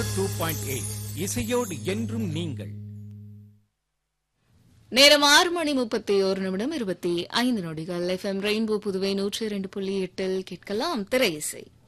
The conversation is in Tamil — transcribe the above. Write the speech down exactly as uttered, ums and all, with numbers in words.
டூ பாயிண்ட் எயிட் இசையோடு என்றும் நீங்கள். நேரம் ஆறு மணி முப்பத்தி ஒரு நிமிடம் இருபத்தி ஐந்து நொடிகள். எஃப்எம் ரெயின்போ புதுவை நூற்றி இரண்டு புள்ளி எட்டில் கேட்கலாம் திரை இசை.